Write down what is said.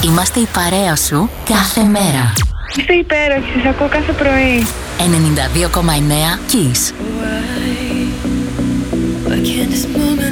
Είμαστε η παρέα σου κάθε μέρα. Είστε υπέροχοι, σας ακούω κάθε πρωί. 92,9 Kiss. Why can't this moment